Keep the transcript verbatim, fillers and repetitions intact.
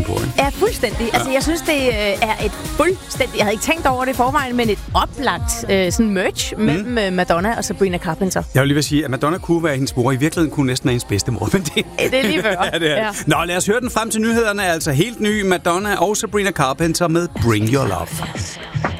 på, ikke? Ja, fuldstændig. Ja. Altså, jeg synes, det øh, er et fuldstændig... Jeg havde ikke tænkt over det i forvejen, men et oplagt øh, sådan merch mm. mellem øh, Madonna og Sabrina Carpenter. Jeg vil lige vil sige, at Madonna kunne være hendes mor. I virkeligheden kunne næsten være hendes bedstemor, men det... Det er lige før. Ja, det er. Ja. Nå, lad os høre den frem til nyhederne. Altså helt ny Madonna og Sabrina Carpenter med Bring Your Love.